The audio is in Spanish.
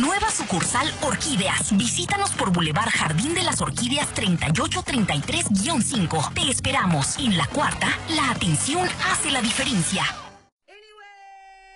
Nueva sucursal Orquídeas. Visítanos por Boulevard Jardín de las Orquídeas 3833-5. Te esperamos. En La Cuarta, la atención hace la diferencia.